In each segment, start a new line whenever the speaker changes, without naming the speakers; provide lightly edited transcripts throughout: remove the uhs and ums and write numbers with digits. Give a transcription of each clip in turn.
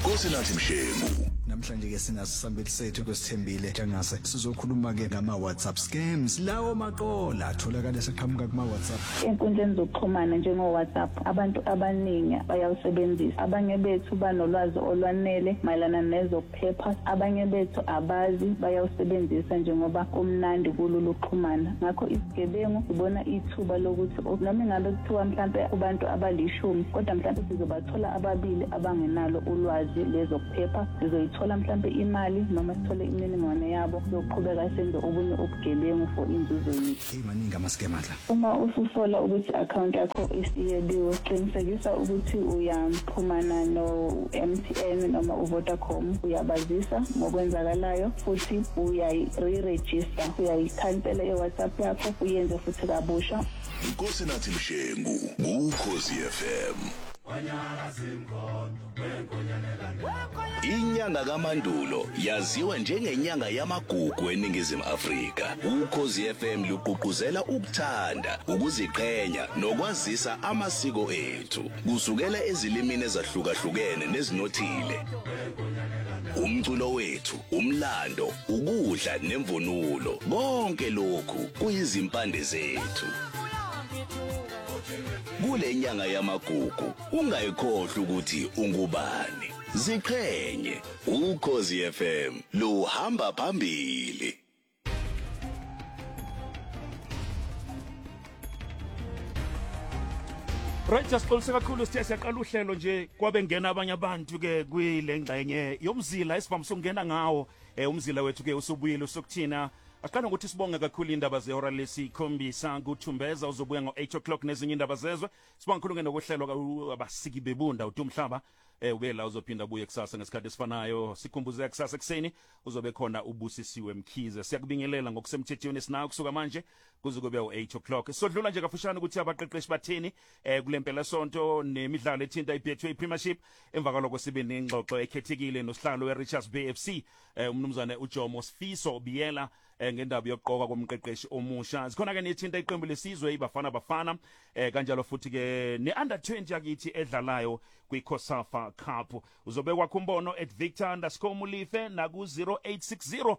Nkosi nathi Mshemu.
Namhlanje ke sinasisambeli sethu kwesithembile Jangase sizokhuluma ke ngama WhatsApp scams lawo maqola atholakala seqhamuka kuma WhatsApp.
Inkundleni zokuxhumana njengo WhatsApp abantu abaningi bayawusebenzisa. Abanye bethu banolwazi olwanele mayelana nezokuphepha, abanye bethu abazi bayawusebenzisa njengoba kumnandi kulolu ukuxhumana. Ngakho isigebengu sibona ithuba lokuthi noma ingabe kuthiwa mhlambe kubantu abalishumi kodwa mhlambe sizobathola ababili abangenalo ulwazi lezokuphepha, sizoyithola mhlambe imali noma sithole imininingwane yabo yokuqhubeka senze obunye ubugebengu for inzuzo yethu.
Maningi ama-scam adla.
Uma ususola ukuthi account yakho isiyebiwe, qinisekisa ukuthi uyaxhumana no MTN noma uVodacom, uyabazisa ngokwenzakalayo futhi uyayi-re-register, uyayikhansela iWhatsApp yakho uyenze futhi kabusha.
Nkosi nathi Mshemu, Ukhozi FM. Inyanga kaMandulo yaziwa njengenyanga yamagugu eNingizimu Afrika. Ukhozi FM luqhuquzela ukuthanda, ukuziqhenya nokwazisa amasiko ethu kusukela ezilimini ezahlukahlukene nezinothile. Umculo wethu, umlando, ukudla nemvunulo, konke lokhu kuyizimpande zethu. Kule nyanga yamagugu ungayikhohlwa ukuthi ungubani. Ziqhenye, Ukhozi FM luhamba phambili.
Right, jasixolise kakhulu sithe siyaqala uhlelo nje kwabe ngena abanye abantu ke kuyile ngxenye yomzila esivamisa ukungena ngawo. Umzila wethu ke usubuyile usokuthina. Asiqala ukuthi sibonge kakhulu indaba zehora lesikhombisa kuThumbeza uzobuya ngo-8 o'clock nezinye indaba zezwe. Sibonge kakhulu nokuhlelwa abasiki bebunda uTumhlaba. Ube la uzophinda buye kusasa ngesikhathi esifanayo. Sikhumbuze kusasa ekseni uzobe khona ubusisiwe Mkhize. Siyakubingelela ngokusemthethweni sinayo kusuka manje kuze kube u-8 o'clock. Sodlula nje kafushane ukuthi abaqeqeshi bathini kulempela sonto nemidlalo ethinta iBetway Premiership. Emva kwalokho sibe nengxoxo ekhethekile nosihlalo weRichards Bay FC umnumzane uJomo Sifiso Biyela ngendaba yokuqoka komqeqeshi omusha. Sikhona ke nethinta iqembu lesizwe iBafana kanjalo futhi ke ne-under 20 yakithi edlalayo kwiCOSAFA Cup. Uzobe kwakho umbono @Victor_Mulife naku 0860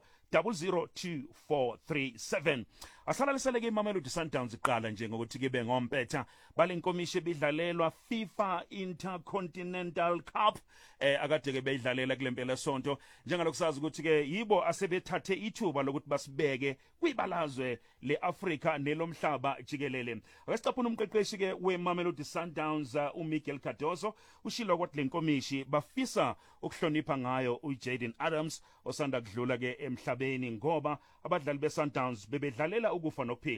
002437. Asalalisele ke iMamelodi Sundowns iqala nje ngokuthi ke bengompetha balenkomishi ebidlalelwa FIFA Intercontinental Cup akade ke beyidlalela kulempela sonto njengalokusazi ukuthi ke yibo asebethathe ithuba lokuthi basibeke kwibalazwe leAfrika nelomhlaba jikelele. Akasicaphuna umqeqeshi ke weMamelodi Sundowns uMiguel Cardoso ushilo ukuthi lenkomishi bafisa ukuhlonipha ngayo uJaden Adams osanda kudlula ke emhlabeni ngoba abadlali beSundowns bebedlalela ukufa nokuphila.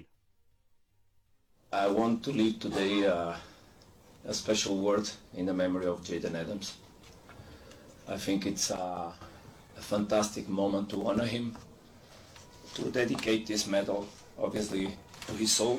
I want to leave today a special word in the memory of Jaden Adams. I think it's a fantastic moment to honor him, to dedicate this medal, obviously, to his soul.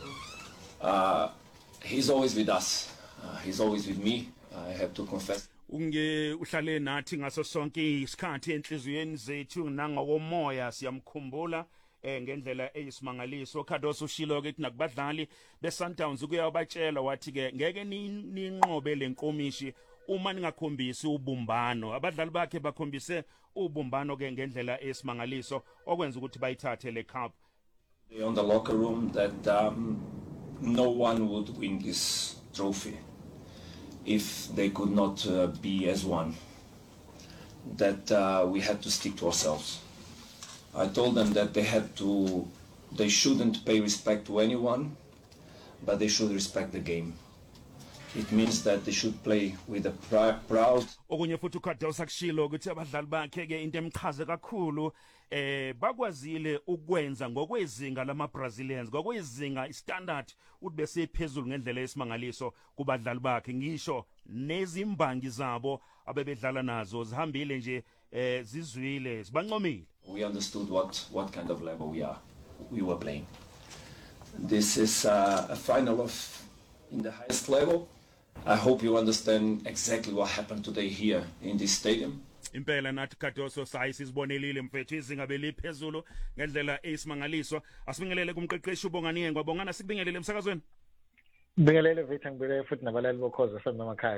He's always with us. He's always with me. I have to confess.
Uhlale nathi ngaso sonke isikhathi enhliziyweni zethu nangokomoya siyamkhumbula ngendlela eyisimangaliso. Cardoso ushilo ke nakubadlali beSundowns ukuyabatshela wathi ke ngeke ninqobe lenkomishi uma ningakhombisi ubumbano. Abadlali bakhe bakhombise ubumbano ke ngendlela eyisimangaliso okwenza ukuthi bayithathe le cup.
On the locker room that no one would win this trophy if they could not be as one, that we had to stick to ourselves. I told them that they shouldn't pay respect to anyone, but they should respect the game. It means that they should play with a proud.
Okunye futhi uCardoso kushilo ukuthi abadlali bakhe ke into emchaze kakhulu bakwazile ukwenza ngokwezinga lamaBrazilians, ngokwezinga istandard uthi bese phezulu ngendlela esimangaliso kubadlali bakhe. Ngisho nezimbangi zabo abebedlala nazo zihambile nje zizwile zibancomile.
We understood what kind of level we were playing. This is a final of in the highest level. I hope you understand exactly what happened today here in this stadium.
Impela nathi Cardoso sayisibonelile mfethu izinga beliphezulu ngendlela eyisimangaliso. Asibingelele kumqeqeshi uBongani ngwabongana sikubingelele emsakazweni.
Bingelele Victor ngibele futhi nabalali bokhoza FM emakhaya.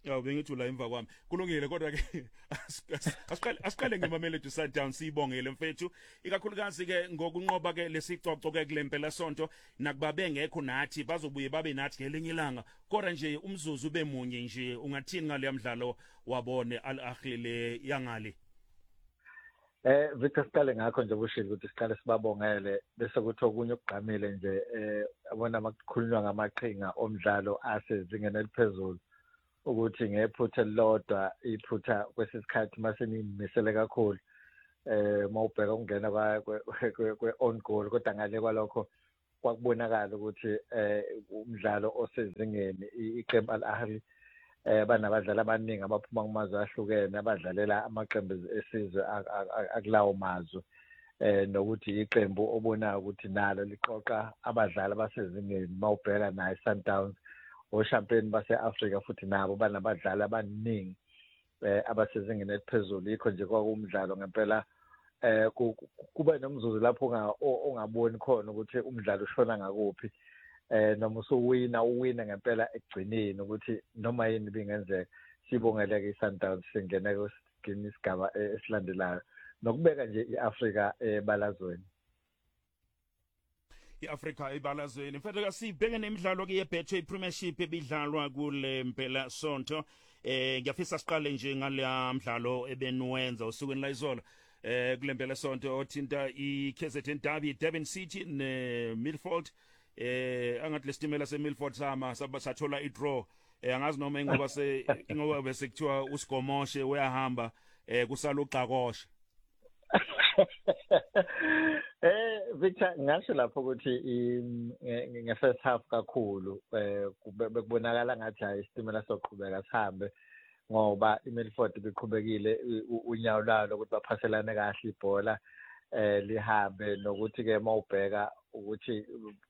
Ya bengithula emva kwami. Kulungile kodwa ke asiqale ngeMamelodi Sundowns sibongele mfethu. Ikakhulukazi ke ngokunqoba ke lesicoco ke kulempela sonto nakuba bengekho nathi bazobuye babe nathi ngelinye ilanga. Kodwa nje umzuzu bemunye nje ungathini ngale mdlalo wabone Al Ahly le yangali.
Victor siqale ngakho nje bushilo ukuthi siqale sibabongele bese kuthi okunye okugqamile nje abona makukhulunywa ngamaqhinga omdlalo asezingeni eliphezulu ukuthi ngephutha elilodwa iphutha kwesisikhathi masenimisele kakhulu mawubheka ukungena kwe on goal kodwa ngale kwalokho kwakubonakala ukuthi umdlalo osezingeni iqembu Al Ahly banabadlali abaningi abaphuma kumazwe ahlukene abadlalela amaqembu esizwe akulawo mazwe nokuthi iqembu obonayo ukuthi nalo liqoqa abadlali abasezingeni mawubheka naye Sundowns oshampiyoni base-Afrika futhi nabo banabadlali abaningi abasezingeni eliphezulu yikho nje kwakumdlalo ngempela kuba nomzuzu lapho ongaboni khona ukuthi umdlalo ushona ngakuphi noma uwina ngempela ekugcineni ukuthi noma yini bingenzeka sibongeleke iSundowns singene isigaba esilandelayo nokubeka nje iAfrika ebalazweni
iAfrika ebalazweni mfethu kasibheke nemidlalo ke yeBetway Premiership ebidlalwa kule mpela sonto ngiyafisa siqale nje ngale mdlalo ebenwenza usukwini la izolo kule mpela sonto othinta iKZN Derby Durban City neMilford angathi lesitimela seMilford sathola idraw angazi noma ingoba bese kuthiwa uSigomoshe uyahamba kusala uqaqoshe
Victor ngasho lapho ukuthi nge-first half kakhulu bekubonakala ngathi hayi isitimela soqhubeka sihambe ngoba iMilford beqhubekile unyawo lalo ukuthi baphaselane kahle ibhola lihambe nokuthi ke mawubheka ukuthi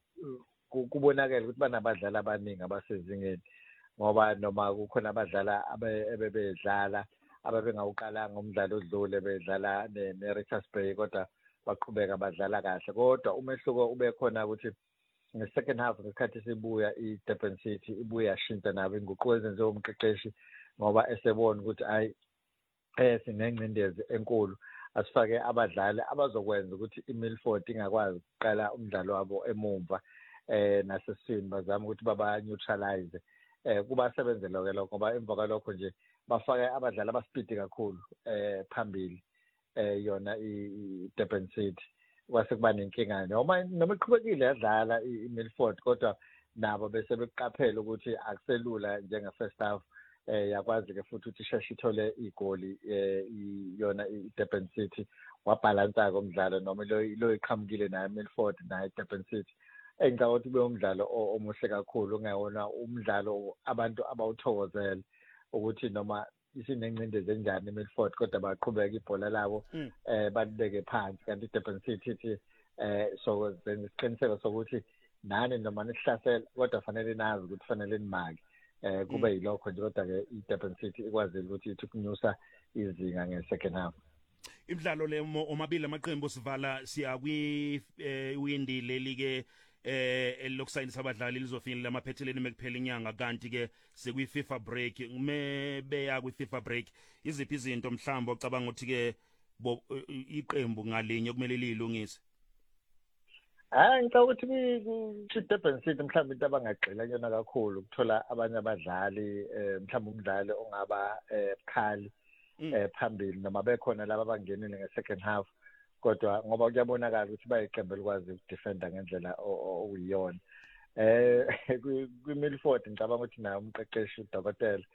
kubonakala ukuthi banabadlali abaningi abasezingeni ngoba noma kukhona abadlala ebebedlala ababengawuqalanga umdlalo odlule bedlala neRichards Bay kodwa baqhubeka badlala kahle kodwa umehluko ube khona ukuthi nge-second half ngesikhathi sibuya iDurban City ibuye yashintsha nabo inguquko ezenziwe umqeqeshi ngoba esebona ukuthi hayi sinengcindezi enkulu asifake abadlali abazokwenza ukuthi iMilford ingakwazi ukuqala umdlalo wabo emumva nasesini bazama ukuthi baba neutralize kubasebenzela ke lokho ngoba emva kwalokho nje bafake abadlali abaspeed kakhulu phambili yona iDurban City kwase kuba nenkinga noma iqhubekile yadlala iMilford kodwa nabo bese beqaphela ukuthi akuselula njenge first half yakwazi ke futhi ukuthi isheshe ithole igoli yona iDurban City wabalansa komdlalo noma lo iqhamukile naye Milford naye Durban City engicabanga ukuthi ube umdlalo omuhle kakhulu ungayona umdlalo abantu abawuthokozela ukuthi noma isinencindezi enjani eMilford kodwa baqhubeka ibhola labo balibeke phansi kanti iDurban City ithi so then isiqiniseko sokuthi nani noma nisihlasela kodwa fanele nazi ukuthi fanele nimake kube yilokho nje kodwa ke iDurban City ikwazile ukuthi ithi kunyusa izinga nge-second half.
Imidlalo le omabili amaqembu sivala siya kwi-windi leli ke elokusayinisa abadlali lizofinyelela amaphetheleni mekuphela inyanga kanti ke sekwi-FIFA break beya kwi-FIFA break iziphi izinto mhlawumbe ocabanga ukuthi ke iqembu ngalinye kumele lilungise?
Ngicabanga ukuthi Durban City mhlawumbe into abangagxila yona kakhulu ukuthola abanye abadlali mhlawumbe umdlali ongaba bukhali phambili noma bekhona laba abangenile nge-second half kodwa ngoba kuyabonakala ukuthi bayiqembu elikwazi ukudefenda ngendlela okuyiyona kwi-Milford ngicabanga ukuthi naye umqeqeshi udokotela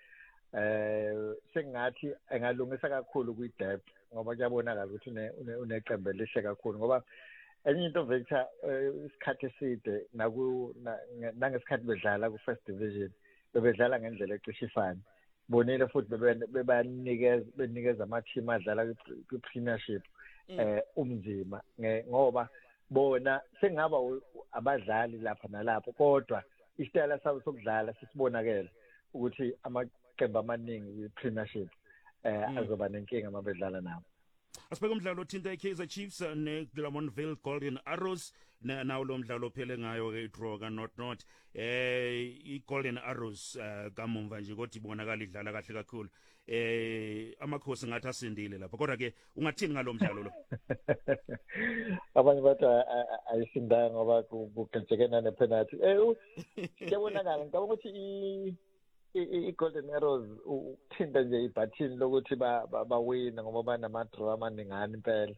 sengathi engalungisa kakhulu kwi-depth ngoba kuyabonakala ukuthi uneqembu elihle kakhulu ngoba enye into Victor isikhathi eside nangesikhathi bedlala ku-first division bebedlala ngendlela ecishe ifane bonile futhi benikeza ama-team adlala kwi-premiership umzima ngoba bona sengaba abadlali lapha nalapho kodwa isitayela sabo sokudlala sisibonakele ukuthi amaqembu amaningi kwi-premiership azoba nenkinga mabedlala nabo.
Asibheke umdlalo othinta iKaizer Chiefs neGlamontville Golden Arrows nawo lo mdlalo phele ngayo ke idraw kaNot iGolden Arrows kamumva nje kodwa ibonakala idlala kahle kakhulu amakhosi ngathi asindile lapha kodwa ke ungathini ngalomdlalo lo
abanye bathi ayisindanga ngoba kugejekena nepenalty kuyabonakala ngicabanga ukuthi i-Golden Arrows uthinta nje ibhathini lokuthi bawina ngoba banama-draw amaningana impela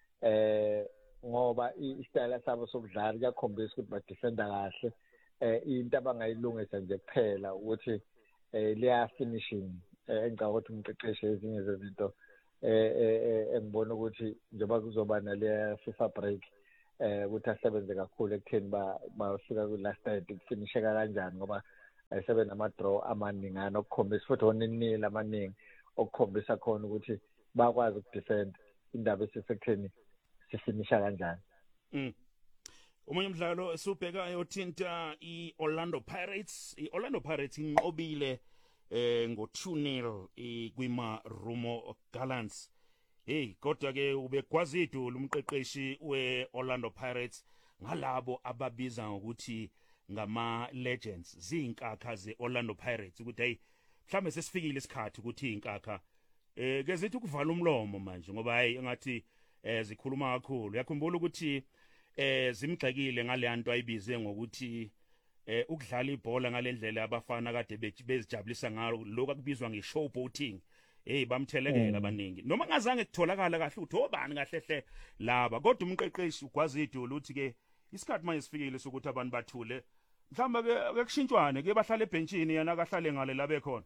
ngoba isitayela sabo sokudlala kuyakhombisa ukuthi badefenda kahle into abangayilungisa nje kuphela ukuthi liya finishing engicabanga ukuthi umqeqeshi ezinye zezinto engibona ukuthi njengoba kuzoba nale FIFA break ukuthi asebenze kakhulu ekutheni bafika ku last night kufinisheka kanjani ngoba ayisebe nama-draw amaningana okukhombisa futhi oninile amaningi okukhombisa khona ukuthi bakwazi ukudefend indaba esisekutheni sifinisha kanjani.
Omunye umdlalo esubhekayo othinta i-Orlando Pirates. I-Orlando Pirates inqobile ngo-2-0 kwima-Rumo Gallants. Kodwa ke ubekwazi idulu umqeqeshi we-Orlando Pirates ngalabo ababiza ngokuthi ngama-legends zinkakha ze-Orlando Pirates ukuthi hey mhlambe sesifikile isikhathi ukuthi inkakha ke zithi ukuvala umlomo manje ngoba hayi engathi zikhuluma kakhulu. Yakhumbula ukuthi zimgxekile ngale nto ayibize ngokuthi ukudlala ibhola ngalendlela abafana kade bezijabulisa ngalo lokho akubizwa nge-showboating. Bamthelekela abaningi noma ngazange kutholakala kahle ukuthi obani kahlehle laba kodwa umqeqeshi ugwazi idulu uthi ke isikhathi manje sifikile sokuthi abantu bathule mhlamba ke kushintshwane ke bahlala ebenchini yana kahlale ngale labe khona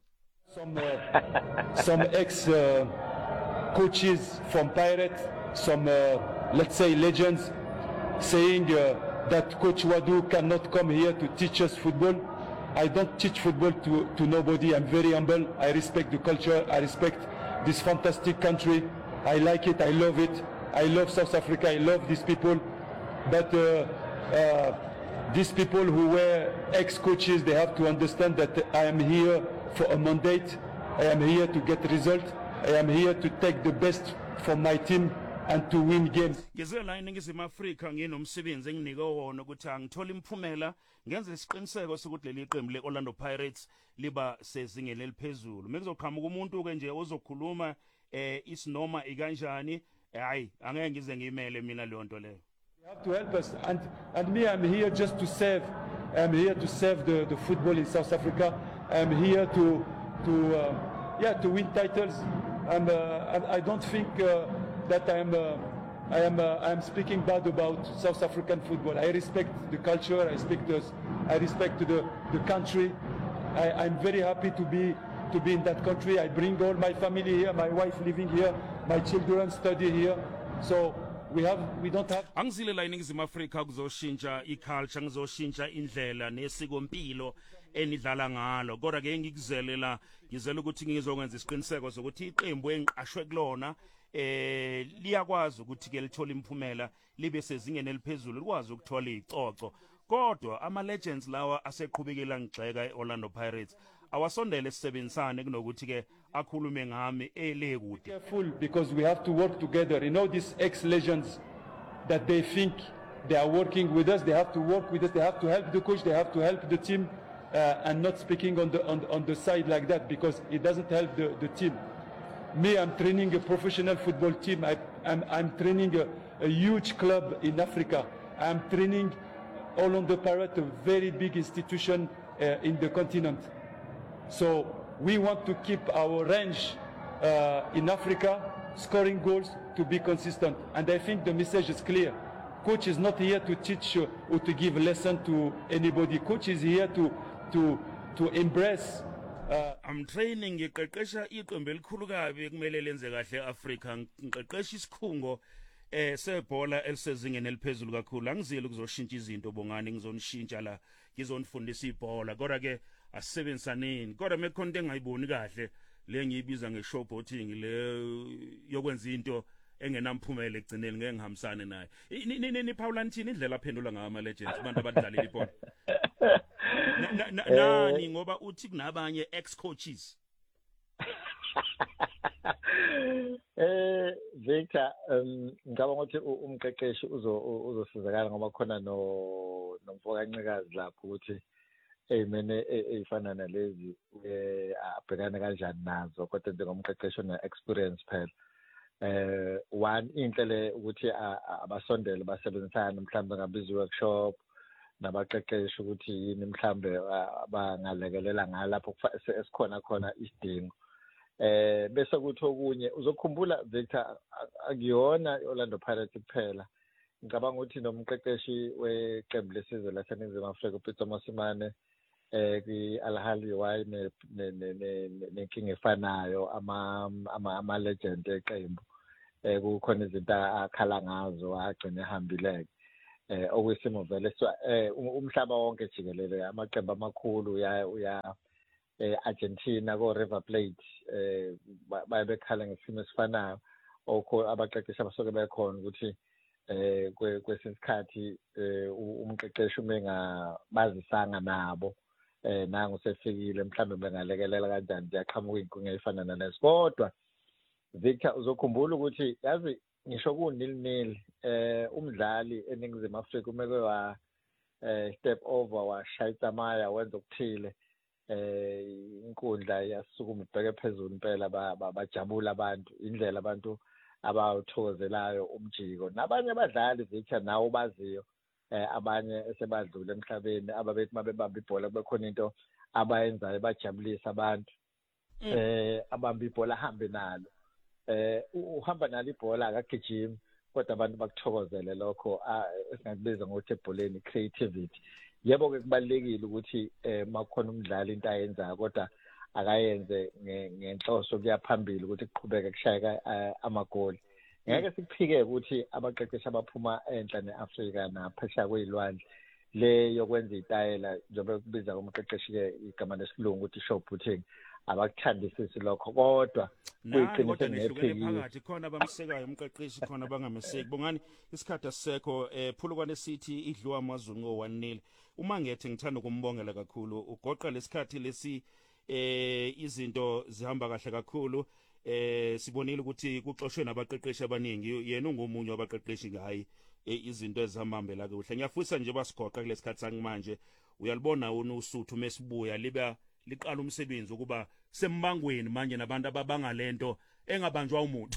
some ex coaches from Pirates, some let's say legends saying that Coach Wadu cannot come here to teach us football. I don't teach football to nobody. I'm very humble. I respect the culture. I respect this fantastic country. I like it. I love it. I love South Africa. I love these people. But these people who were ex-coaches, they have to understand that I am here for a mandate. I am here to get results. I am here to take the best from my team and to win games.
Ngizela iningizimu Afrika nginomsebenzi enginike wona ukuthi angithola imphumela ngenze isiqiniseko sokuthi leli qembu leOrlando Pirates liba sezingeni eliphezulu. Mekuzoqhamuka umuntu ke nje ozokhuluma isinoma ikanjani hayi angeke ngize ngimele mina leyo nto leyo.
You have to help us and me I'm here just to serve. I'm here to serve the football in South Africa. I'm here to win titles. I don't think that I am speaking bad about South African football. I respect the culture. I respect the country. I'm very happy to be in that country. I bring all my family here. My wife living here. My children study here. So we don't have.
Angizile la iningizimu Afrika kuzoshintsha iculture, ngizoshintsha indlela nesikompilo enidlala ngalo. Kodwa ke ngikuzelela ngizela ukuthi ngizokwenza isiqiniseko sokuthi iqembu engiqashwe kulona liyakwazi ukuthi ke lithola imphumela libe sezingeni eliphezulu likwazi ukuthola izicoco. Kodwa ama legends lawa aseqhubekela ngigxeka eOrlando Pirates awasondele sisebenzisane kunokuthi ke akhulume ngami elekude.
Careful because we have to work together. You know these ex-legends that they think they are working with us, they have to work with us, they have to help the coach, they have to help the team and not speaking on the side like that because it doesn't help the team. Me, I'm training a professional football team. I'm training a huge club in Africa. I'm training Orlando Pirates, a very big institution in the continent. So we want to keep our range in Africa, scoring goals, to be consistent. And I think the message is clear. Coach is not here to teach or to give a lesson to anybody. Coach is here to embrace.
I'm training ngiqeqesha iqembu elikhulu kabi kumele lenze kahle eAfrica ngiqeqesha isikhungo sebhola elisezingeni eliphezulu kakhulu angizile ukuzoshintsha izinto bongani ngizonishintsha la ngizonifundisa ibhola kodwa ke asisebenzisaneni kodwa mekhonto engayiboni kahle le ngiyibiza nge-showboating le yokwenza into engenamphumela egcineni ngeke ngihambisane naye ni Paula nithini indlela aphendula ngayo ama legends abantu abadlalela ibhola nani ngoba uthi kunabanye ex coaches
Victor ngicabanga ukuthi umqeqeshi uzosizakala ngoba khona nomfokancikazi lapho ukuthi eyimene eyifana nalezi abhekane kanjani nazo kodwa njengomqeqeshi one experience phela one into le ukuthi abasondele basebenzisana mhlawumbe ngabiza workshop nabaqeqeshi ukuthi yini mhlawumbe bangalekelela ngalapho esikhona khona isidingo bese kuthi okunye uzokhumbula Victor akuyona Orlando Pirates kuphela ngicabanga ukuthi nomqeqeshi weqembu lesizwe laseNingizimu Afrika uPeter Mosimane kwi-Al Ahly waye nenkinga efanayo ama legend eqembu kukhona izinto akhala ngazo agcina ehambile okuyisimo vele umhlaba wonke jikelele amaqembu amakhulu uya Argentina ko River Plate baye bekhala ngesimo esifanayo okho abaqeqeshi abasoke bekhona ukuthi kwesikhathi umqeqeshi umengabazisanga nabo nangu sefikile mhlambe bengalekelela kanjani yaqhamuka inkinga efana nalezo kodwa Victor uzokhumbula ukuthi yazi ngisho kunil umdlali eNingizimu Afrika umeke wa step over washayisa maya wenza ukuthile inkundla yasukuma ibheke phezulu impela bajabula abantu indlela abantu abawuthokozelayo umjiko nabanye abadlali Victor nawo baziyo abanye esebadlule emhlabeni ababethi mabebamba ibhola bekhona into abayenzayo bajabulisa abantu abamba ibhola ahambe nalo uhamba nalo ibhola akagijimi kodwa abantu bakuthokozele lokho esingakubiza ngokuthi ebholeni creativity yebo ke kubalekile ukuthi makukhona umdlali into ayenzayo kodwa akayenze ngenhloso kuya phambili ukuthi kuqhubeke kushayeka amagoli ngeke sikuphike ukuthi abaqeqeshi abaphuma enhla neAfrika naphesha kwezilwandle le yokwenza itayela njengoba kubiza umqeqeshi ke igama lesilungu ukuthi showputting abakuthandisisi lokho kodwa kuyiqiniso nephiki
phakathi khona abamsekayo umqeqeshi khona bangameseki bongani isikhathi asisekho phulukwane sithi idliwa amazulu ngo-1-0 uma ngethe ngithanda ukumbongela kakhulu ugoqa lesikhathi lesi izinto zihamba kahle kakhulu sibonile ukuthi kuxoshwe nabaqeqeshi abaningi yena ungomunye wabaqeqeshi ngayi izinto ezihambambela kuhle ngiyafisa nje basigoqa kulesikhathi sangimanje uyalibona uSuthu mesibuya liqala umsebenzi ukuba sembangweni manje nabantu ababangalento engabanjwa umuntu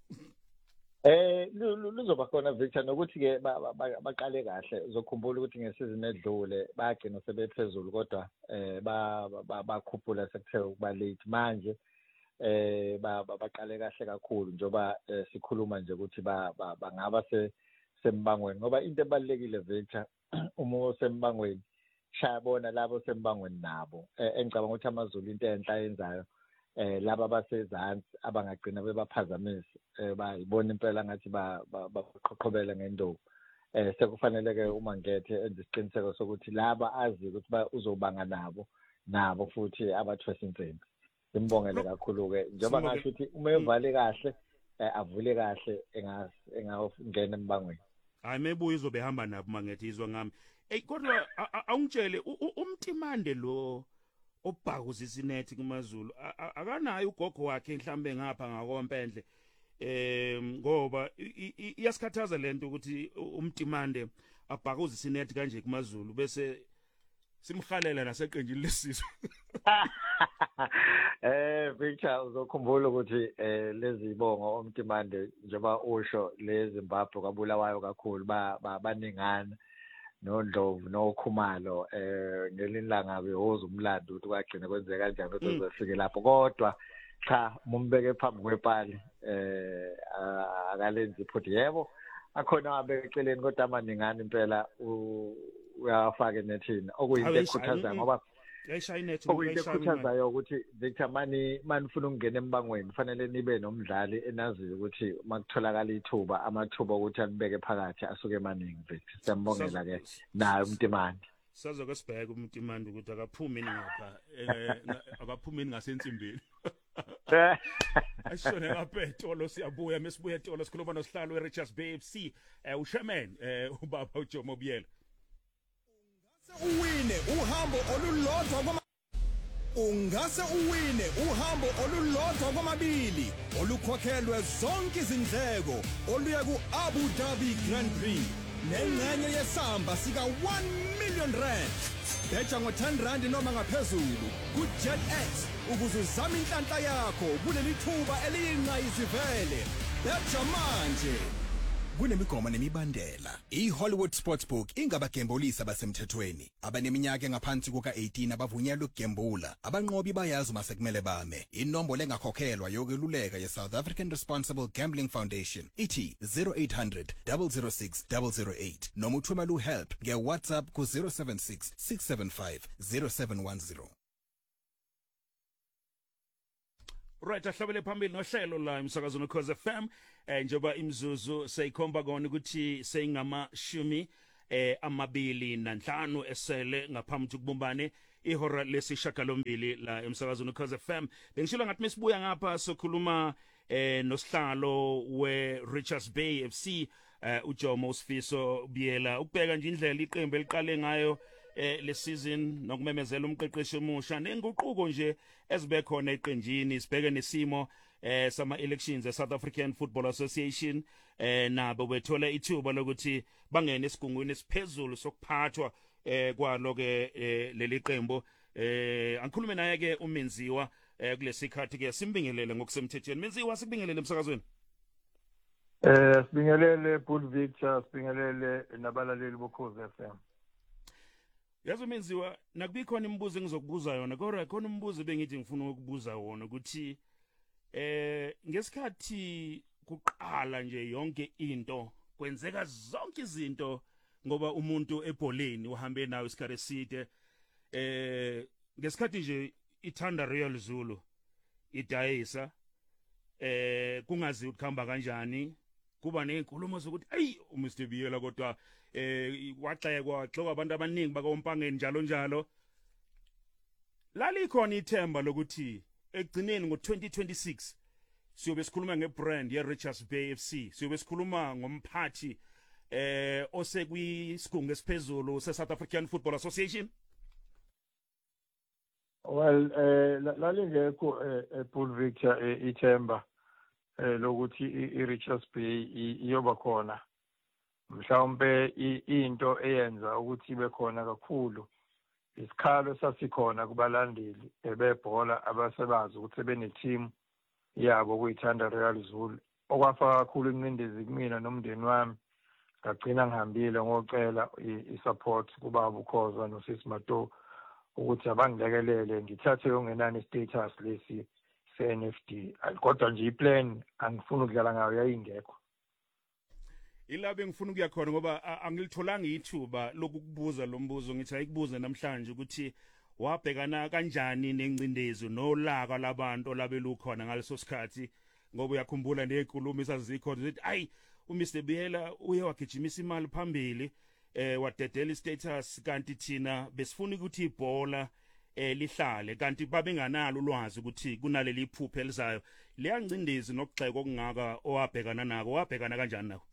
luzoba khona Victor nokuthi ke baqale kahle uzokhumbula ukuthi ngesizini edlule bagcina sebephezulu kodwa bakhuphula sekuthe ukuba late manje baqale kahle kakhulu njoba sikhuluma nje ukuthi bangaba sembangweni ngoba into ebalekile Victor uma usembangweni shayabona labo sembangweni nabo engicabanga ukuthi amazulu into enhla yenzayo laba basezansi abangagcina bebaphazamisa bayibona impela ngathi baqhoqhobele ngendoku sekufanele ke uma ngethe enze isiqiniseko sokuthi laba azi ukuthi uzobanga nabo futhi abathwesa insimbi simbongele kakhulu ke njengoba ngasho ukuthi uma evale kahle avule kahle engangena embangweni
hayi mebuye izobehamba nabo mangethi izwa ngami kodwa awungitshele umtimande lo obhakuza isinethi kumaZulu akanayo ugogo wakhe mhlambe ngapha ngakompendle ngoba iyasikhathaza lento ukuthi umtimande abhakuza isinethi kanje kumaZulu bese simhalela naseqenjini lesizwe
Victor uzokhumbula ukuthi lezi ibongo umtimande njengoba usho leZimbabwe kwabulawayo kakhulu baningana noNdlovu noKhumalo ngelilanga behoza umlando ukuthi kwagcina kwenzeka kanjani ukuthi uzofike lapho kodwa cha mumbeke phambi kwepali akalenzi iphuthu yebo akhona abeceleni kodwa amaningana impela uyafaka nethina okuyinto ekhuthaza ngoba okuyinto ekhuthazayo ukuthi Victor manifuna ukungena embangweni kufanele nibe nomdlali enaziyo ukuthi makutholakala ithuba amathuba ukuthi anibeke phakathi asuke emaningi Victor siyambongela ke nayo umtimande
sazoke sibheke umtimande ukuthi akaphumi ngapha akaphumi ngasentsimbini Ashone ngaphetolo siyabuya mesibuya etolo sikhuluma nosihlalo weRichards Bay FC uSherman ubaba uJomo Biyela
uwine uhambo olulodwa ungase uwine uhambo olulodwa kwamabili olukhokhelwe zonke izindleko oluya ku-Abu Dhabi Grand Prix nengxenye yesamba sika 1 million rand. Betha ngo-10 noma ngaphezulu ku-JetX ukuze uzame inhlanhla yakho kuleli thuba eliyingqayizivele. Betha manje. Kunemigomo nemibandela. I-Hollywood Sportsbook ingabagembulisi abasemthethweni. Abaneminyaka engaphansi kuka-18 abavunyelwe ukugembula. Abanqobi bayazi uma sekumele bame. Inombolo engakhokhelwa yokweluleka ye-South African Responsible Gambling Foundation ithi 0800 006 008 noma uthumela uhelp nge-WhatsApp ku-076 675 0710.
Right, ahlabele phambili nohlelo la emsakazweni Khoze FM njengoba imzuzu seyikhomba kona ukuthi seyingama-25 esele ngaphambi ukubumbane ihora lesishiyagalombili la emsakazweni Khoze FM. Bengishilo ngathi mesibuya ngapha sokhuluma nosihlalo we-Richards Bay FC uJomo Sifiso Biyela ukubheka nje indlela iqembu eliqale ngayo le season nokumemezela umqeqeshi omusha nenguquko nje ezibekhona eqenjini sibheke nesimo sama elections eSouth African Football Association nabo bethola ithuba lokuthi bangene esigungwini esiphezulu sokuphathwa kwalo ke leli qembu angikhulume naye ke uMenziwa kulesikhathi ke simbingelele ngokusemthethweni. Menziwa sikubingelele emsakazweni.
Sibingelele Bull Victor, sibingelele nabalaleli boKhoze FM.
Yazi Menziwa nakubikhona imibuzo engizokubuza yona kodwa khona umbuzo bengithi ngifuna ukubuza wona ukuthi ngesikhathi kuqala nje yonke into kwenzeka zonke izinto ngoba umuntu ebholeni uhambe nawe isikhathi eside ngesikhathi nje ithanda Real Zulu idayisa kungazi ukuhamba kanjani kuba nezinkulumo zokuthi ayi uMr Biyela kodwa waxekwa abantu abaningi bakawompangeni njalo lalikhona ithemba lokuthi egcineni ngo2026 siyobe sikhuluma ngebrand ye-Richards Bay FC, siyobe sikhuluma ngomphathi osekuyisigungu esiphezulu se-South African Football Association.
Well lalingekho Bull Victor ithemba lokuthi i-Richards Bay iyoba khona. Mhlawumbe into eyenza ukuthi ibe khona kakhulu isikhalo sasikhona kubalandeli bebhola abasebazi ukuthi beneteam yabo kuyithanda Real Zulu okwafaka kakhulu incindezi kumina nomndeni wami ngagcina ngihambile ngocela isupport kubaba uKhoza noSisi Mato ukuthi abangilekelele ngithathe yongenani status lesi se-NFD kodwa nje iplan angifuni ukudlala ngayo yayingekho.
Ilabe ngifuna ukuya khona ngoba angilitholanga ithuba lokukubuza lo mbuzo ngithi ayikubuze namhlanje ukuthi wabhekana kanjani nencindezi nolaka labantu labelukhona ngaleso sikhathi ngoba uyakhumbula nezinkulumo esazikho zithi ayi uMr Biyela uye wagijimisa imali phambili wadedela istatus kanti thina besifuna ukuthi ibhola lihlale kanti babenganalo ulwazi ukuthi kunaleli iphupho elizayo liyancindezi nokugxeka okungaka owabhekana nako wabhekana kanjani nako.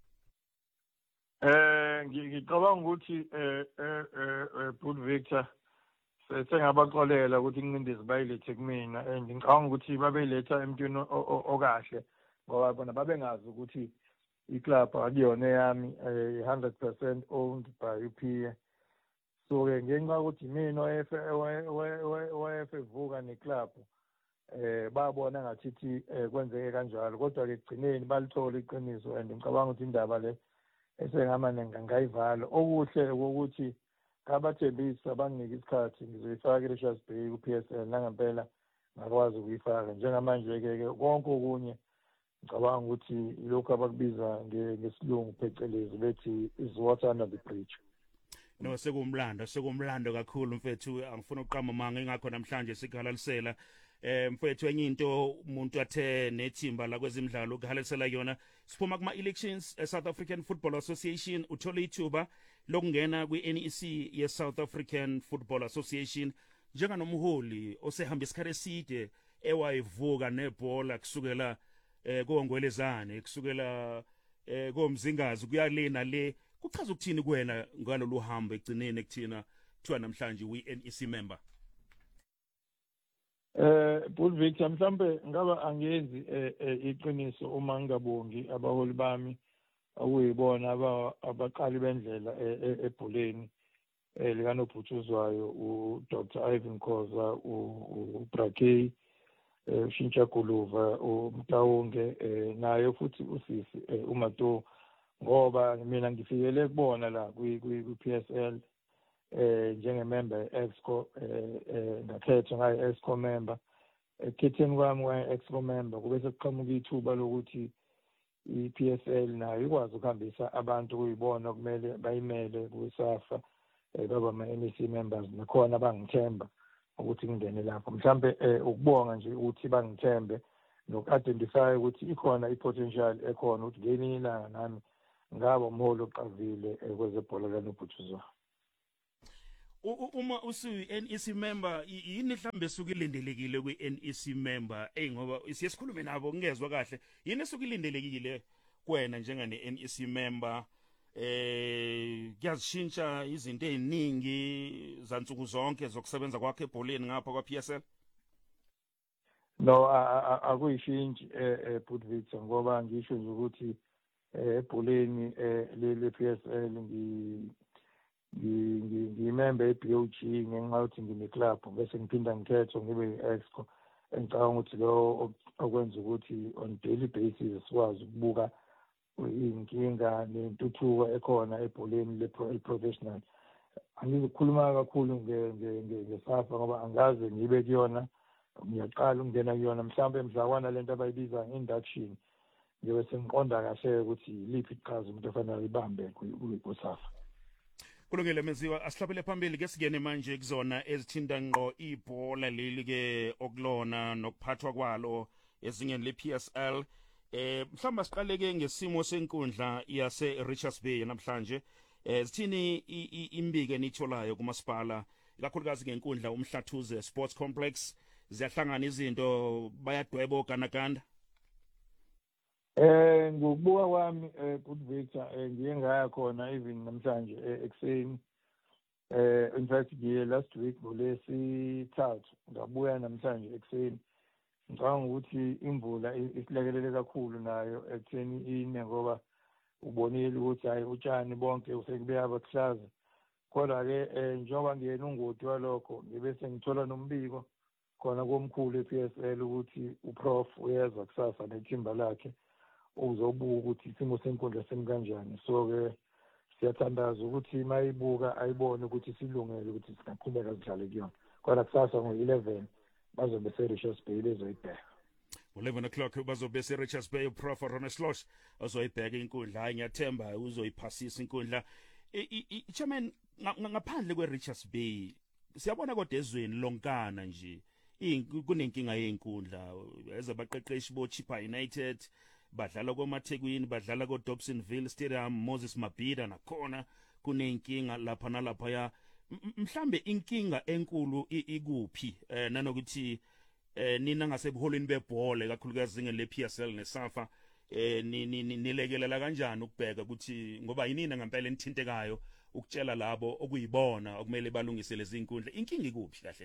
Ngicabanga ukuthi Bull Victor sengabaxolela ukuthi incindezi bayilethe kumina and ngicabanga ukuthi babeletha emntwini okahle ngoba bona babengazi ukuthi iclub akuyona yami 100% owned by UPA. So ke ngenxa ukuthi mina wayevuka neclub babona ngathi kwenzeke kanjalo kodwa ke egcineni balithola iqiniso and ngicabanga ukuthi indaba le esengamane ngayivala okuhle ukuthi ngabathembisa banginike isikhathi ngizoyifaka iRichards Bay ku-PSL nangempela ngakwazi ukuyifaka njengamanje ke konke okunye ngicabanga ukuthi lokho abakubiza ngesilungu phecelezi bethi is water under the bridge.
No sekumlando kakhulu mfethu angifuna uqhama manga ingakho namhlanje sikhalalisela mfethu enye into umuntu athe nethimba la kwezimidlalo ukuhalalisela yona siphuma kuma elections South African Football Association uthola ithuba lokungena kwi-NEC ye-South African Football Association njenganomholi osehamba isikhathi eside ewayivuka nebhola kusukela koNgwelezane kusukela koMzingazi kuyalena le kuchaza ukuthini kuwena ngalolu hambo egcineni ekuthina kuthiwa namhlanje we-NEC member.
Bull Victor mhlambe ngaba angenzi iqiniso uma ngingabongi abaholi bami okuyibona abaqali bendlela ebholeni likanobhutshuzwayo uDr Ivan Khoza uBrakey Shintsha Guluva uMtawonge naye futhi usisi uMato ngoba mina ngifikele kubona la kwi-PSL njengemember exco ngakhethwa ngayi exco member ekhetheni kwami exco member kube sekuqhamuka ithuba lokuthi i-PSL nayo ikwazi ukuhambisa abantu kuyibona kumele bayimele kuSAFA baba ama-MEC members nakhona bangithemba ukuthi ngingene lapho mhlambe ukubonga nje ukuthi bangithembe noku-identify ukuthi ikhona i-potential ekhona ukuthi ngelinye ilanga nami ngaba umholi oqavile kwezebhola likanobhutshuzwayo.
Uma usu-NEC member yini mhlambe esuke ilindelekile kwi-NEC member ngoba siyesikhulume nabo ngezwe kahle yini esuke ilindelekile kwena njengane-NEC member kuyazishintsha izinto eziningi zansuku zonke zokusebenza kwakhe ebholeni ngapha kwa-PSL?
No, akuyishintshi Bull Victor ngoba ngisho nje ukuthi ebholeni le-PSL ngiyimember ye-BOG ngenxa yokuthi ngine-club bese ngiphinda ngikhethwe ngibe yi-exco engicabanga ukuthi lo okwenza ukuthi on daily basis sikwazi ukubuka inkinga nentuthuko ekhona ebholeni le-professional. Angizokhuluma kakhulu ngeSAFA ngoba angaze ngibe kuyona ngiyaqala ukungena kuyona mhlawumbe mhlakwana lento abayibiza induction ngibe sengiqonda kahle ukuthi yiliphi iqhaza umuntu ofanele ibambe kuSAFA.
Kulungile Menziwa, asihlabele phambili ke singene manje kuzona ezithinta ngqo ibhola leli ke okulona nokuphathwa kwalo ezingeni le-PSL. Mhlawumbe siqaleke ngesimo senkundla yase Richards Bay namhlanje. Sithini imbike enitholayo kumasipala ikakhulukazi ngenkundla uMhlathuze Sports Complex ziyahlangana izinto bayadweba ogandaganda?
Ngokubuka kwami Bull Victor ngiye ngaya khona even namhlanje ekseni in fact ngiye last week ngolesithathu ngabuya namhlanje ekseni ngicabanga ukuthi imvula isilekelele kakhulu nayo ekutheni ine ngoba ubonile ukuthi hayi utshani bonke usekube abakuhlaza kodwa-ke njengoba ngiyena ungoti walokho ngibe sengithola nombiko khona komkhulu e-PSL ukuthi uprof uyeza kusasa nethimba lakhe uzobuka ukuthi isimo senkundla semi kanjani. So-ke siyathandaza ukuthi mayibuka ayibone ukuthi silungele ukuthi singaqhubeka sidlale kuyona kodwa kusasa ngo-11 bazobe se-Richards Bay bezoyibheka.
11 o'clock bazobe se-Richards Bay uprof Ronald Slosh azoyibheka inkundla. Hayi ngiyathemba uzoyiphasisa inkundla. Chairman, ngaphandle kwe-Richards Bay siyabona kodwa ezweni lonkana nje kunenkinga yenkundla ezabaqeqeshi bo-Chippa United badlala koMathekwini badlala ko-Dobsonville Stadium Moses Mabhida nakhona kunenkinga lapha nalaphaya. Mhlambe inkinga enkulu ikuphi nanokuthi nina ngasebuholweni bebhola kakhulukazi ngene le-PSL neSAFA nilekelela kanjani ukubheka ukuthi ngoba yinina ngempela enithintekayo ukutshela labo okuyibona okumele balungise lezi inkundla inkinga ikuphi kahle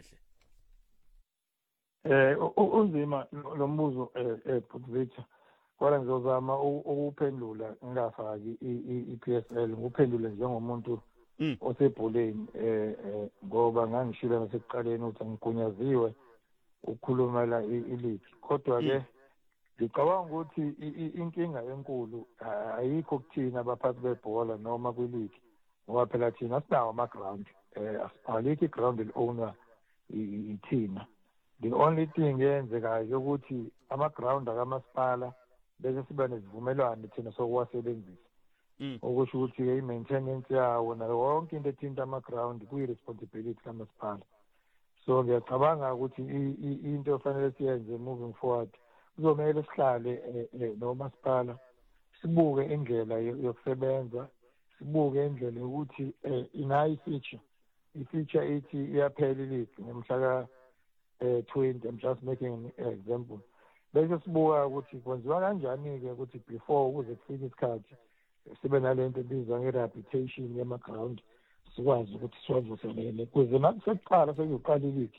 hle?
Unzima lo mbuzo Bull Victor kodwa ngizozama ukuphendula ngingafaki i-PSL nguphendule njengomuntu osebholeni ngoba ngangishilo nasekuqaleni ukuthi angigunyaziwe ukukhuluma la iligi kodwa-ke ngicabanga ukuthi inkinga enkulu ayikho kuthina abaphathi bebhola noma kwiligi ngoba phela thina sinawo ama-ground alikho i-ground eli-owner ithina. The only thing eyenzekayo ukuthi ama-ground akamasipala bese siba nesivumelwano thina sokuwasebenzisa okusho ukuthi-ke i-maintenance yawo nayo wonke into ethinta ama-ground kuyi-responsibility kamasipala. So ngiyacabanga ukuthi into efanele siyenze moving forward kuzomele sihlale nomasipala sibuke indlela yokusebenza sibuke indlela yokuthi inayo i-feature ithi iyaphela iligi ngomhla ka-20. I'm just making an example. Bese sibuka ukuthi kwenziwa kanjani-ke ukuthi before ukuze kufike isikhathi sibe nalento ebizwa nge-rehabilitation yama-ground sikwazi ukuthi siwavuselele kuze nakusekuqala sekuyoqala iligi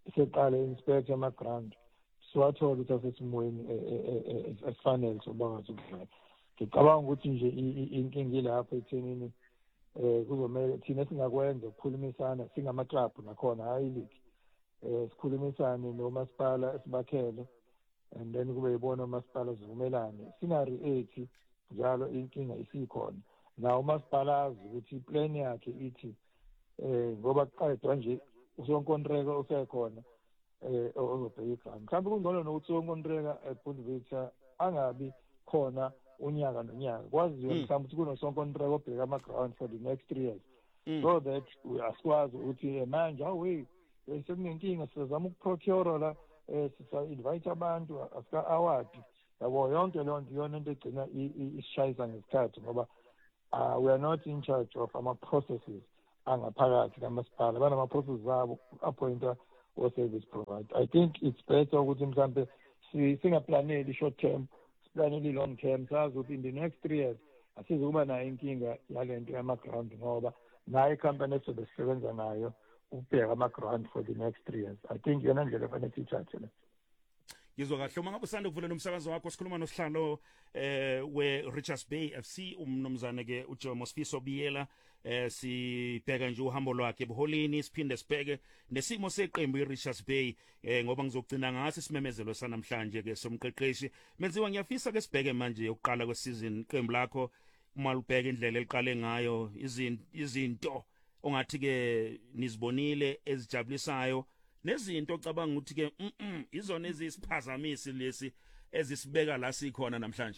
seqala inspect ama-ground siwathola ukuthi asesimweni esifanele sobakwazi ukudlala. Ngicabanga ukuthi nje inkinga ilapho ekuthenini kuzomele thina singakwenza ukukhulumisana singamaklabhu nakhona hayi league sikhulumisane nomasipala esibakhele and then kube yibona umasipala sivumelane singa-react njalo inkinga isikhona nawo umasipala azi ukuthi iplan yakhe ithi ngoba kuqedwa nje usonkontreka usekhona ozobheka igama mhlawumbe kungcono nokuthi usonkontreka ePulvita angabi khona unyaka nonyaka kwaziwe mhlawumbe ukuthi kunosonkontreka obheka ama-ground for the next 3 years so that asikwazi ukuthi manje away sekunenkinga sizama ukuprocure la sisa-invite abantu asika-awadi yabo yonke leyo nto iyona into egcina isishayisa ngesikhathi ngoba we are not in charge of ama-processes angaphakathi kamasipala banama-processes abo appointa o-service provider. I think it's better ukuthi mhlawumbe singaplaneli i-short term siplanele i-long term sazi ukuthi in the next 3 years asize kuba nayo inkinga yale nto yama-ground ngoba nayo ikhampani esobe sisebenza nayo ubheka ama-ground for the next 3 years. I think yona ndlela efanele siyithathe le.
Ngizwa kahle uma ngabe usanda kuvulela umsakazo wakho sikhuluma nosihlalo we-Richards Bay FC umnumzane ke uJomo Sifiso Biyela sibheka nje uhambo lwakhe ebuholini siphinde sibheke nesimo seqembu iRichards Bay ngoba ngizogcina ngase simemezelo sanamhlanje ke somqeqeshi menziwa ngiyafisa ke sibheke manje ukuqala kwesizini qembu lakho uma ubheka indlela eliqale ngayo izinto ongathi ke nizibonile ezijabulisayo nezinto ocabanga ukuthi ke izona ezisiphazamisi lesi ezisibeka la sikhona namhlanje.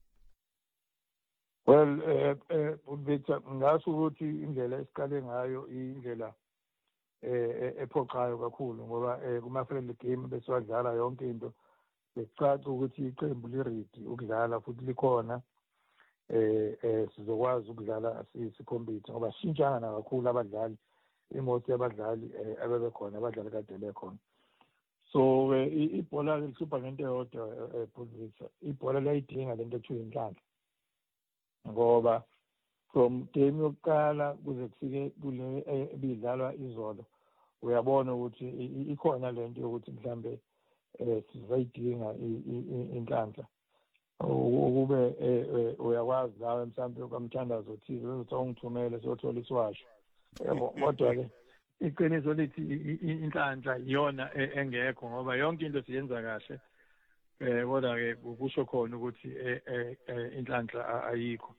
Well Ulbetha ngasho ukuthi indlela esiqale ngayo indlela ephoqayo kakhulu ngoba kuma friendly game bese wadlala yonke into becaca ukuthi iqembu liready ukudlala futhi likhona sizokwazi ukudlala sikhompete ngoba shintshana kakhulu abadlali imoto yabadlali abebekhona abadlali kade bekhona so ibhola lihlupha ngento eyodwa Pulvita ibhola liyayidinga lento ekuthiwa inhlanhla ngoba from game yokuqala kuze kufike kule ebidlalwa izolo uyabona ukuthi ikhona lento yokuthi mhlambe sizayidinga inhlanhla ukube uyakwazi nawe mhlambe ukamthandazo othize uzothi ungithumele siyothola isiwasho yebo kodwa ke iqiniso lithi inhlanhla iyona engekho ngoba yonke into siyenza kahle kodwa ke kusho khona ukuthi inhlanhla ayikho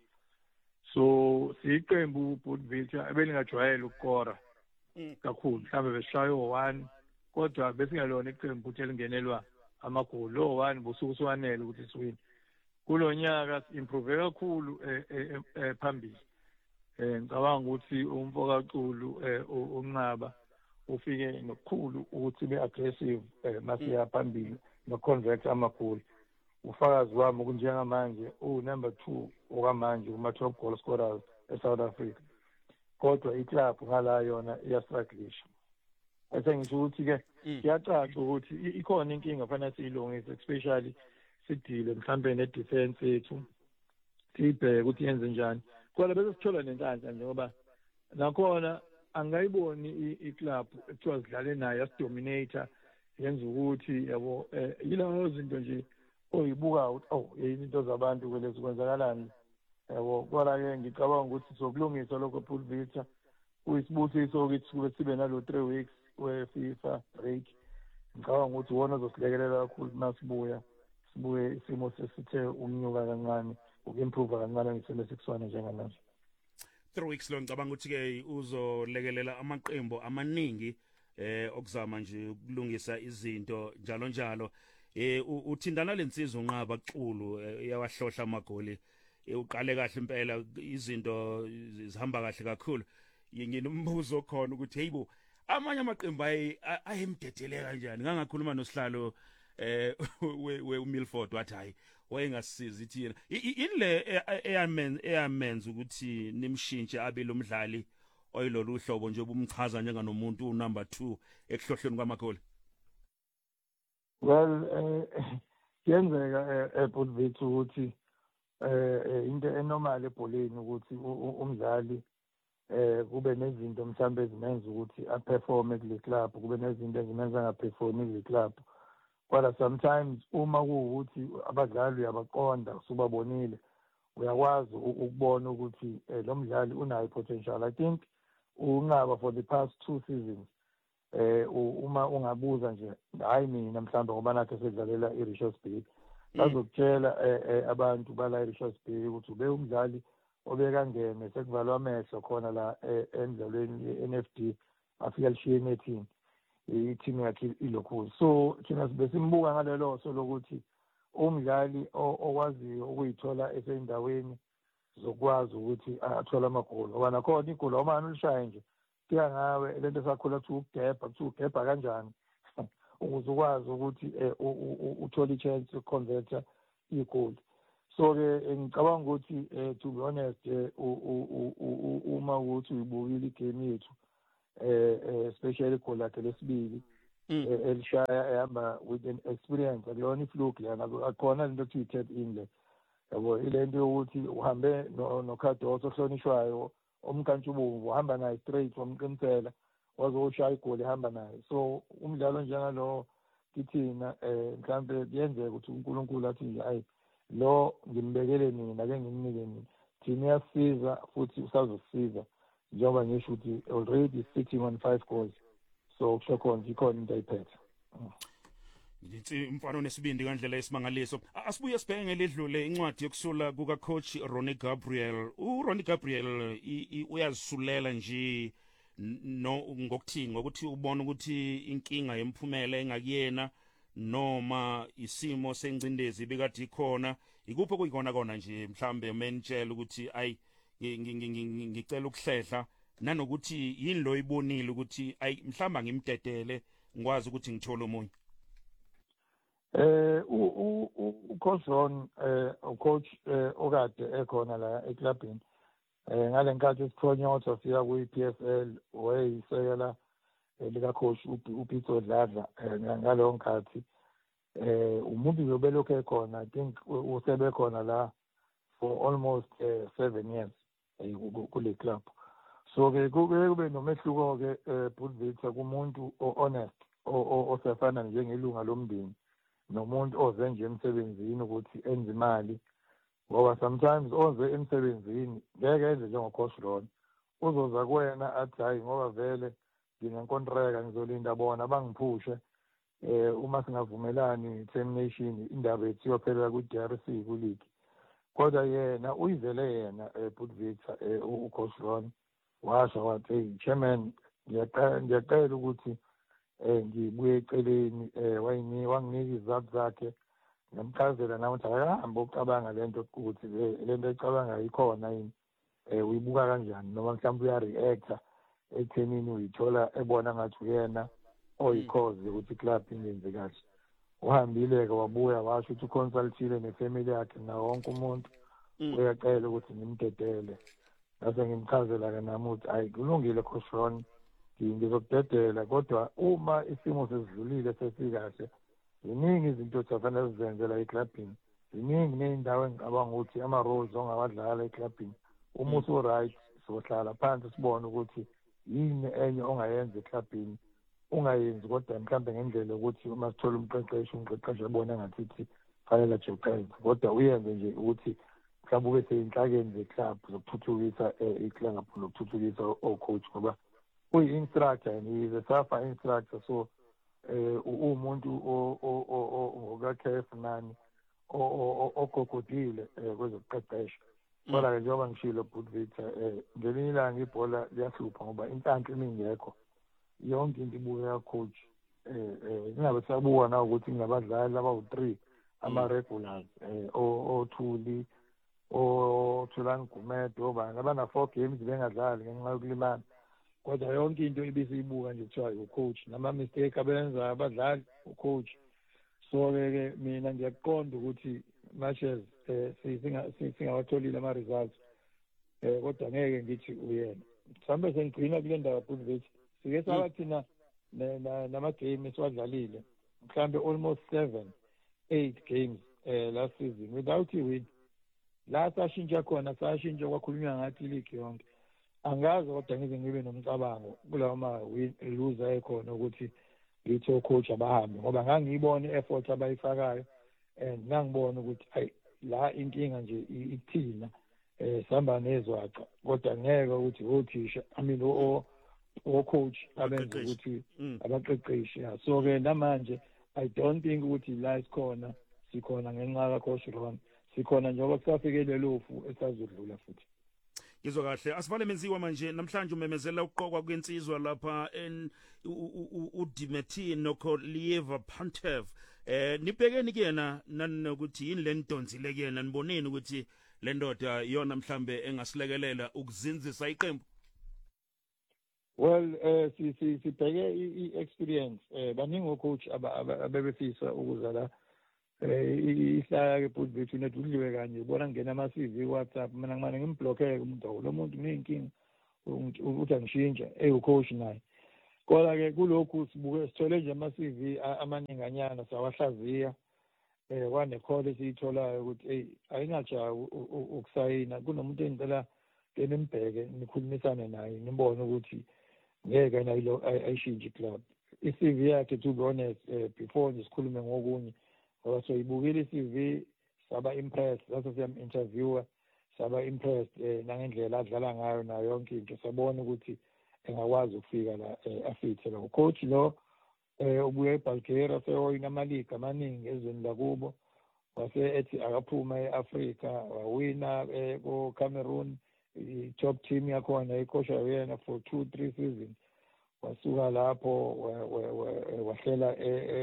so siqembu Pulvita ebelingajwayele ukukora kakhulu mhlambe beshaye o1 kodwa besingelona iqembu ukuthi elingenelwa amagoli lo1 busuku siwanele ukuthi siwine kulonyaka improve kakhulu phambili ngicabanga ukuthi umfoka Culu unqaba ufike nokukhulu ukuthi be-aggressive masiya phambili no-convert amagoli ufakazi wami kunjengamanje number 2 okwamanje kuma-top goal scorers eSouth Africa kodwa iclub ngala yona iyastrugglisha bese ngisho ukuthi-ke kuyacaca ukuthi ikhona inkinga fanele siyilungise especially sidile mhlambe ne-defense yethu siyibheke ukuthi yenze njani kodwa bese sithola nenhlanhla njengoba nakhona angayiboni iclub ekuthiwa sidlale nayo yasidominator yenza ukuthi yabo yilawo zinto nje oyibuka ukuthi into zabantu kwelezi kwenzakalani yabo kodwa-ke ngicabanga ukuthi sokulungisa lokho Pulvita kuyisibusiso ukuthi kube sibe nalo 3 weeks we-FIFA break ngicabanga ukuthi wona ozosilekelela kakhulu masibuya sibuye isimo sesithe umnyuka kancane uku-improve kancane ngisele sikusona njengamanje
3 weeks lo ngicabanga ukuthi-ke uzolekelela amaqembu amaningi okuzama nje ukulungisa izinto njalo njalo uthindana lensizwa unqaba Culu yawahlohla amagoli uqale kahle impela izinto zihamba kahle kakhulu nginombuzo khona ukuthi heyibo amanye amaqembu ayemdedele kanjani ngangakhuluma nosihlalo we-Milford wathi hayi wayengasizi thina inle eyamenza ukuthi nimshintshe abe lo mdlali oyilolu uhlobo nje ubumchaza njenganomuntu number 2 ekuhlohlweni kwamagoli.
Well kuyenzeka Pulvita ukuthi into enormal ebholeni ukuthi umdlali kube nezinto mhlambe ezimenza ukuthi aperforme kule club, kube nezinto ezimenza angaperformi kule club. Kodwa sometimes uma kuwukuthi abadlali uyabaqonda usubabonile, uyakwazi ukubona ukuthi lo mdlali unayo potential. I think ungaba for the past 2 seasons uma ungabuza nje hayi mina mhlawumbe ngoba nathi sedlalela iRichards Bay, bazokutshela abantu bala iRichards Bay ukuthi ube umdlali obekangene sekuvalwa amehlo khona la emidlalweni ye-NFD afika lishiye neteam i-team yakhe ilokhulu. So thina sibe simbuka ngalelo so lokuthi umdlali okwaziyo ukuyithola eseyindaweni zokwazi ukuthi athola amagoli ngoba nakhona igoli uma ulishaye nje kuya ngawe lento sakhula kuthi ugebha kanjani ukuze ukwazi ukuthi uthole i-chance yokuconverta igoli. So-ke ngicabanga ukuthi to be honest uma ukuthi uyibukile igame yethu especially igoli lakhe lesibili elishaya ehamba with an experience akuyona ifluke lana akhona lento ekuthiwa i-tap in le yabo ilento yokuthi uhambe noKhadoso ohlonishwayo omkantshubomvu uhamba naye straight wamqinisela wazoshaya igoli ehamba naye. So umdlalo njengalo kithina mhlawumbe kuyenzeka ukuthi uNkulunkulu athi nje hayi lo ngimbekele nina ke ngimnike nina thina iyasiza futhi usazosiza njengoba ngisho ukuthi already sitting on 5 goals. So kusho khona ikhona into ayiphethe.
Ngithi umfana onesibindi kandlela esimangaliso. Asibuye sibheke ngeledlule incwadi yokusula kuka coach Ronnie Gabriel. uRonnie Gabriel uyazisulela nje no ngokuthi ngokuthi ubona ukuthi inkinga yemphumela engakuyena noma isimo sengcindezi bekade ikhona ikuphi okuyikona kona nje mhlambe menitshela ukuthi ayi ngicela ukuhlehla nanokuthi yini lo ibonile ukuthi ayi mhlamba ngimdedele ngikwazi ukuthi ngithole umunye.
Coach Ron coach okade ekhona la eclubini ngalenkathi isiphonyotho siya kwi-PSL wayeyisekela lika coach uPito Dladla ngalo nkathi umuntu yobelokho ekhona. I think usebe khona la for almost 7 years kule club. So ke kube nomehluko ke Budvita kumuntu honest osefana njengelunga lomndeni nomuntu oze nje emsebenzini ukuthi enze imali ngoba sometimes oze emsebenzini ngeke enze njengocoach Ron uzoza kuwena athi hayi ngoba vele nginenkontraka ngizolinda bona bangiphushe uma singavumelani termination indaba ethu iyophela ku-DRC kuleague. Kodwa yena uyivele yena Budvita ucoach Ron washo wathi hey chairman ngiyacela ukuthi ngibuye eceleni wanginika izathu zakhe ngamchazela nawe ukuthi akahambe ukucabanga lento ukuthi lento ecabanga ikhona yini uyibuka kanjani noma mhlawumbe uyareacta ekuthenini uyithola ebona ngathi uyena oyikhoze ukuthi iclub ingenze kahle. Uhambile-ke wabuya washo ukuthi uconsultile nefamily yakhe nawo wonke umuntu uyacela ukuthi ngimdedele. Base ngimchazela-ke nami ukuthi hayi kulungile coach Ron ngizokudedela kodwa uma isimo sesidlulile sesikahle ziningi izinto esifanele sizenzela eclubini, ziningi ney'ndawo engicabanga ukuthi ama-roles ongawadlala eclubini. Uma usu-right sohlala phansi sibone ukuthi yini enye ongayenza eclubini ungayenzi kodwa mhlawumbe ngendlela yokuthi uma sithola umqeqeshi ebona ngathi fanele aje uqede kodwa uyenze nje ukuthi mhlawumbe ube seyinhlakeni ze-club zokuthuthukisa iclub nokuthuthukisa o-coach ngoba uyi-instructor and he is a SAFA instructor. So umuntu okakef nani ogogodile kwezokuqeqesha. Kodwa-ke njengoba ngishilo Budvita ngelinye ilanga ibhola liyahlupha ngoba inhlanhla imingekho yonke into ibuka coach ingabe siyabuka na ukuthi ngabadlali abawu-3 ama-regulars oThuli oThulani Gumede obani abana-4 games bengadlali ngenxa yokulimala. Kodwa yonke into ibisiyibuka nje kuthiwa ucoach nama-mistake abenza abadlali ucoach. So-ke mina ngiyakuqonda ukuthi matches singawatholile ama-results kodwa ngeke ngithi uyena mhlawumbe sengigcina kule ndaba Budvita sike saba thina nama-game esiwadlalile mhlawumbe almost 7-8 games last season without i-win. La sashintsha khona sashintsha kwakhulunywa ngathi iligi yonke angazi kodwa ngize ngibe nomcabango kulawa ma-win loser ekhona ukuthi ngithi ocoach abahambe ngoba ngangiyibona i-effort abayifakayo and ngangibona ukuthi hayi la inkinga nje ithina sihamba nezwaca kodwa ngeke ukuthi othisha o-coach abenza ukuthi abaqeqeshi so-ke namanje I don't think ukuthi la sikhona ngenxa kaCoach Ron sikhona njengoba kusafikele lofu esazodlula futhi.
Izwa kahle asivale menziwa manje namhlanje umemezela uqokwa kwensizwa lapha uDimitri Nokolieva Pantev nibhekeni kuyena nanokuthi yini lentonzile kuyena niboneni ukuthi le ndoda iyona mhlambe engasilekelela ukuzinzisa iqembu.
Well sibheke i-experience baningi ocoach abebefisa ukuza la ihlaya ke futhi bethu nedudliwe kanje ubona ngena ama-CV WhatsApp mina ngimane ngimblockeke umuntu lo muntu unenkinga ukuthi angishintsha ucoach naye kodwa ke kulokhu sibuke sithole nje ama-CV amaninganyana sawahlaziya kwane-call esiyitholayo ukuthi ayingajayi ukusayina kunomuntu engicela ke nimbheke nikhulumisane naye nibone ukuthi ngeke nayo ayishintshe club i-CV yakhe to be honest before nisikhulume ngokunye ngoba soyibukile i-CV saba impressed sathi siyam-interviewer saba impressed nangendlela adlala ngayo nayo yonke into sabona ukuthi engakwazi ukufika la afithe lo coach lo ubuye eBulgaria sewoyina amaligi amaningi ezweni lakubo wase ethi akaphuma e-Africa wawina ko-Cameroon i-top team yakhona ikosha yena for 2-3 seasons wasuka lapho wahlela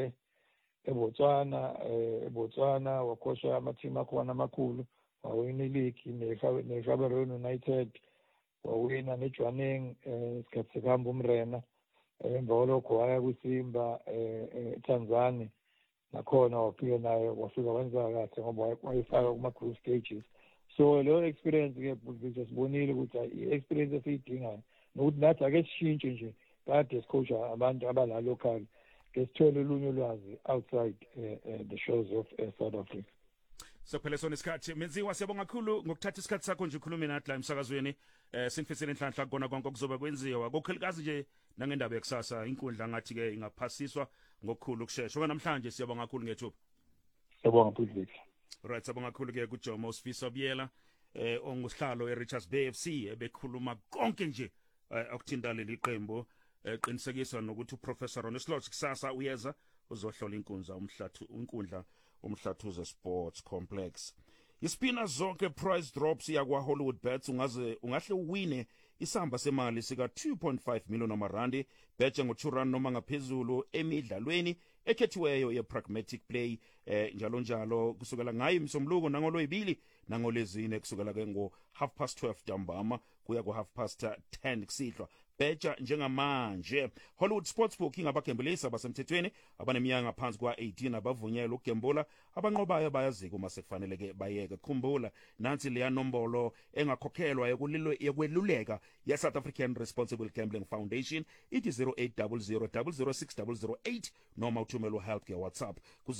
eBotswana wakosha ama-team akhona amakhulu wawina iligi ne-Gaborone United wawina neJwaneng isikhathi sekuhamba umrena emva kwalokho waya kwiSimba eTanzania nakhona wafika naye wafika wenza kahle ngoba wayefaka kuma-group stages so leyo experience ke nje sibonile ukuthi i-experience esiyidingayo nokuthi nathi ake sishintshe nje kade sicoacha abantu abala local ke sithole olunye ulwazi outside the shores of South Africa.
Sophela sona isikhathi menziwa siyabonga kakhulu ngokuthatha isikhathi sakho nje ukhulume nathi la emsakazweni sinifisela inhlanhla kona konke kuzoba kwenziwa kokhulukazi nje nangendaba yekusasa inkundla ngathi ke ingaphasiswa ngokukhulu ukusheshsha ngoba namhlanje siyabonga kakhulu ngethuba.
Siyabonga futhi.
Right sabonga kakhulu ke kuJomo Sifiso Biyela ongusihlalo eRichards Bay FC ebekhuluma konke nje okuthinta leli qembu qinisekisa nokuthi uProfessor Ron Slots kusasa uyeza uzohlola inkundla umhlathuze Sports Complex. Ispina zonke price drops yakwa Hollywood Bets ungahle uwine isamba semali sika 2.5 million amarandi bethe ngo2 noma ngaphezulu emidlalweni ekhethiweyo ye-pragmatic play njalo kusukela ngayo imsombuluko nangolwebili nangolezine kusukela ke ngo 12:30 ntambama kuya ku 10:30 kusihlwa betha njengamanje. Hollywood Sportsbook ingabagembulisa abasemthethweni abaneminyaka ngaphansi kwa-18 abavunyelwa ukugembula abanqobayo bayazika uma sekufanele ke bayeke. Khumbula nansi leya nombolo engakhokhelwa yokweluleka ye-South African Responsible Gambling Foundation ithi 0800006008 noma uthumela uhelp ke WhatsApp ku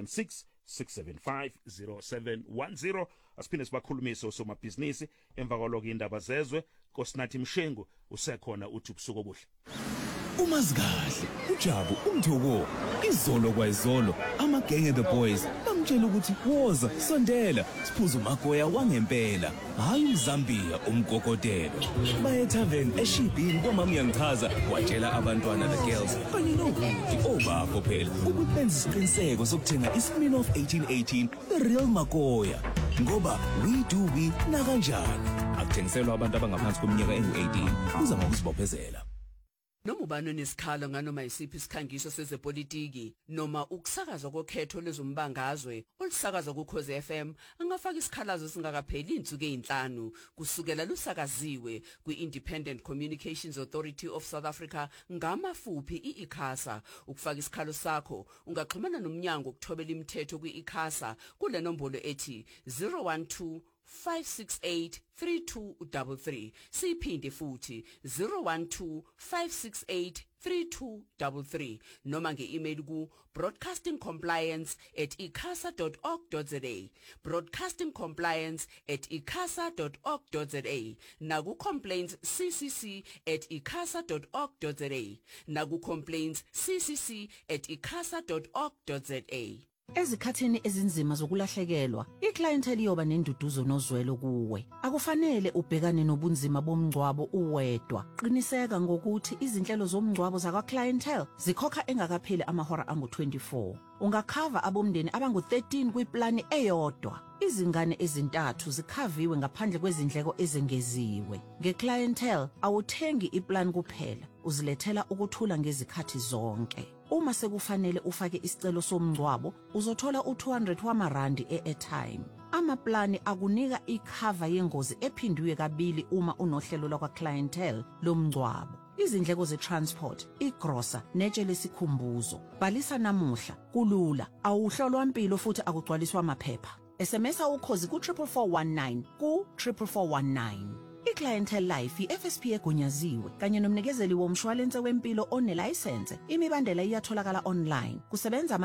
076 675 0710. Asiphinde sibakhulumise osomabhizinisi emva kwalokho indaba zezwe Kosinathi Mshengu usekhona uthi ubusuku obuhle.
Umazikahle uJabu umthoko izolo kwayizolo amagenge the boys bamtshela ukuthi woza sondela siphuza umagoya wangempela hayi uZambia umgogotelo baye tavern eShibhini kwamama uyangichaza watshela abantwana the girls kanye nobuthi obapho phela ukubenza isiqiniseko sokuthenga iSmirnoff 1818 the real magoya ngoba we do we na kanjani akuthengiselwa abantu abangaphansi kweminyaka engu-18 kuza ngokuzibophezela.
Noma ubani onesikhalo nganoma isiphi isikhangiso sezepolitiki noma ukusakazwa kokhetho lezombangazwe olusakazwa kuKhozi FM angafaka isikhalazo singakapheli insuku ezinhlanu kusukela lusakaziwe kwi-Independent Communications Authority of South Africa ngamafuphi iICASA. Ukufaka isikhalo sakho ungaxhumana nomnyango ukuthobela imithetho kwi-ICASA kule nombolo ethi 012-568-3233 siphinde futhi 012-568 3233 noma nge-email ku broadcastingcompliance@icasa.org.za broadcastingcompliance@icasa.org.za naku complaints ccc@icasa.org.za naku complaints ccc@icasa.org.za.
Ezikhathini ezinzima zokulahlekelwa, iclientele iyoba nenduduzo nozwelo kuwe. Akufanele ubhekane nobunzima bomngcwabo uwedwa. Qiniseka ngokuthi izinhlelo zomngcwabo zakwa clientele zikhokha engakapheli amahora angu-24. Ungakhava abomndeni abangu-13 kwiplani eyodwa. Izingane ezintathu zikhaviwe ngaphandle kwezindleko ezengeziwe. Ngeclientele awuthengi iplan kuphela, uzilethela ukuthula ngezikhathi zonke. Uma sekufanele ufake isicelo somngcwabo, uzothola u200 wamarandi e-airtime. Amaplani akunika ikhava yengozi ephindwe kabili uma unohlelo lakwa clientele lomngcwabo. Izindleko ze-transport, igrosa, netshe lesikhumbuzo. Bhalisa namuhla, kulula, awuhlolwa impilo futhi akugcwaliswa amaphepha. SMSa ukhozi ku-44419 ku-44419. I-Clientele Life i-FSP egunyaziwe kanye nomnikezeli womshwalense wempilo onelayisense. Imibandela iyatholakala online. Kusebenza